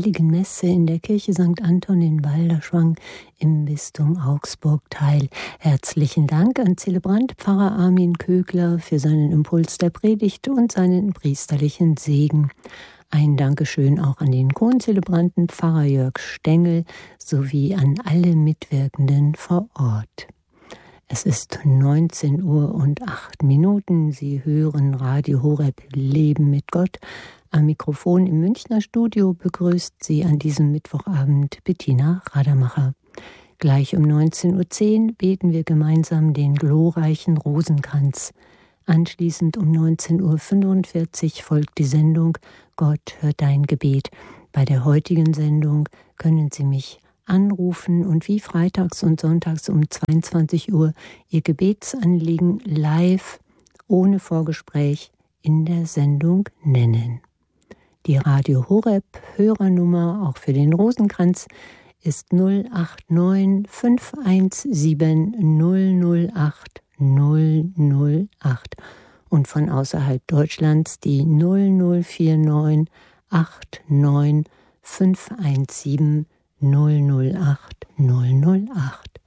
Heiligen Messe in der Kirche St. Anton in Balderschwang im Bistum Augsburg teil. Herzlichen Dank an Zelebrant Pfarrer Armin Kögler für seinen Impuls der Predigt und seinen priesterlichen Segen. Ein Dankeschön auch an den Kronzelebranten Pfarrer Jörg Stengel sowie an alle Mitwirkenden vor Ort. Es ist 19:08 Uhr. Sie hören Radio Horeb Leben mit Gott. Am Mikrofon im Münchner Studio begrüßt Sie an diesem Mittwochabend Bettina Radermacher. Gleich um 19:10 Uhr beten wir gemeinsam den glorreichen Rosenkranz. Anschließend um 19:45 Uhr folgt die Sendung Gott hört dein Gebet. Bei der heutigen Sendung können Sie mich anrufen und wie freitags und sonntags um 22 Uhr Ihr Gebetsanliegen live, ohne Vorgespräch, in der Sendung nennen. Die Radio Horeb Hörernummer auch für den Rosenkranz ist 089 517 008 008 und von außerhalb Deutschlands die 0049 89 517 008 008.